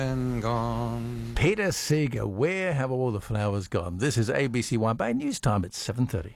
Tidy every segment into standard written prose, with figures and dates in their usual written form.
And gone. Peter Seeger, where have all the flowers gone? This is ABC Wide Bay News Time at 7:30.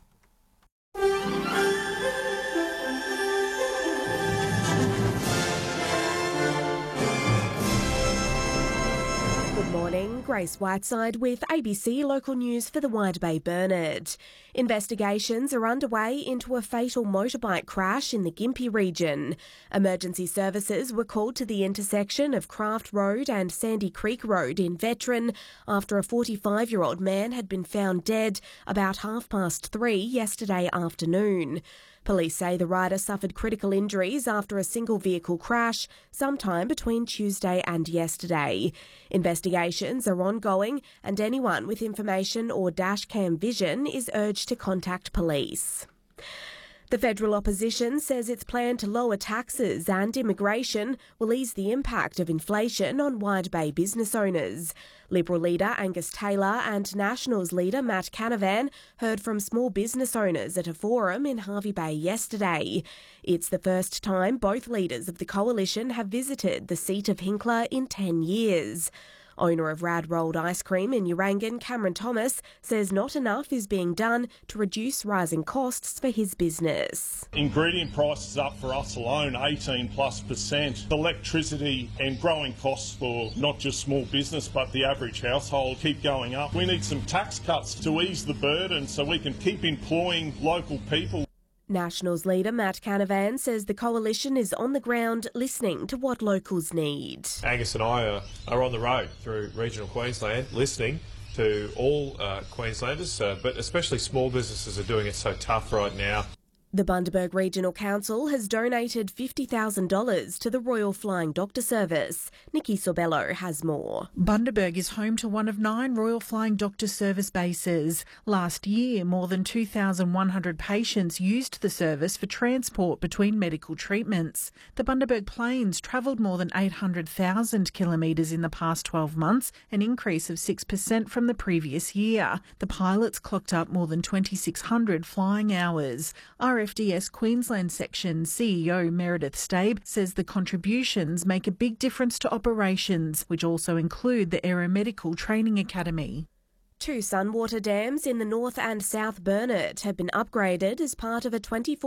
Good morning, Grace Whiteside with ABC Local News for the Wide Bay Burnett. Investigations are underway into a fatal motorbike crash in the Gympie region. Emergency services were called to the intersection of Craft Road and Sandy Creek Road in Veteran after a 45-year-old man had been found dead about 3:30 yesterday afternoon. Police say the rider suffered critical injuries after a single vehicle crash sometime between Tuesday and yesterday. Investigations are ongoing and anyone with information or dashcam vision is urged to contact police. The federal opposition says its plan to lower taxes and immigration will ease the impact of inflation on Wide Bay business owners. Liberal leader Angus Taylor and Nationals leader Matt Canavan heard from small business owners at a forum in Hervey Bay yesterday. It's the first time both leaders of the coalition have visited the seat of Hinkler in 10 years. Owner of Rad Rolled Ice Cream in Urangan, Cameron Thomas, says not enough is being done to reduce rising costs for his business. Ingredient prices up for us alone 18+%. Electricity and growing costs for not just small business but the average household keep going up. We need some tax cuts to ease the burden so we can keep employing local people. Nationals leader Matt Canavan says the coalition is on the ground listening to what locals need. Angus and I are on the road through regional Queensland listening to all Queenslanders, but especially small businesses are doing it so tough right now. The Bundaberg Regional Council has donated $50,000 to the Royal Flying Doctor Service. Nikki Sorbello has more. Bundaberg is home to one of 9 Royal Flying Doctor Service bases. Last year, more than 2,100 patients used the service for transport between medical treatments. The Bundaberg planes travelled more than 800,000 kilometres in the past 12 months, an increase of 6% from the previous year. The pilots clocked up more than 2,600 flying hours. RFDS Queensland Section CEO Meredith Stabe says the contributions make a big difference to operations, which also include the Aeromedical Training Academy. 2 Sunwater dams in the North and South Burnett have been upgraded as part of a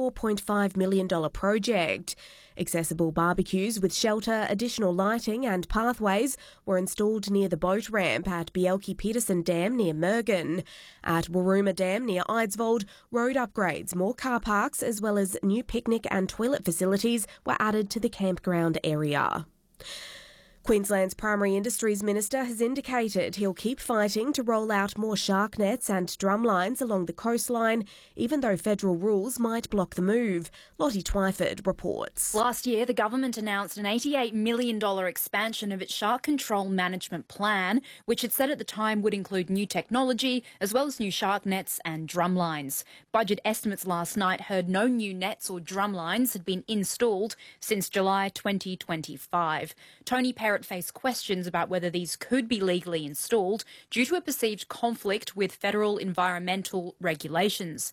$24.5 million project. Accessible barbecues with shelter, additional lighting and pathways were installed near the boat ramp at Bielke-Peterson Dam near Mergen. At Waruma Dam near Eidsvold, road upgrades, more car parks as well as new picnic and toilet facilities were added to the campground area. Queensland's Primary Industries Minister has indicated he'll keep fighting to roll out more shark nets and drumlines along the coastline, even though federal rules might block the move. Lottie Twyford reports. Last year, the government announced an $88 million expansion of its shark control management plan, which it said at the time would include new technology as well as new shark nets and drumlines. Budget estimates last night heard no new nets or drumlines had been installed since July 2025. Tony Perrott faced questions about whether these could be legally installed due to a perceived conflict with federal environmental regulations.